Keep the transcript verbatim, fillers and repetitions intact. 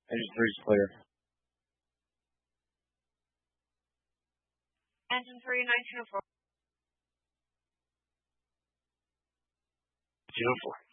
Engine three is clear. Engine three, nineteen oh four. nineteen oh four.